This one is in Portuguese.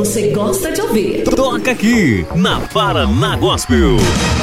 você gosta de ouvir. Toca aqui, na Paraná Gospel.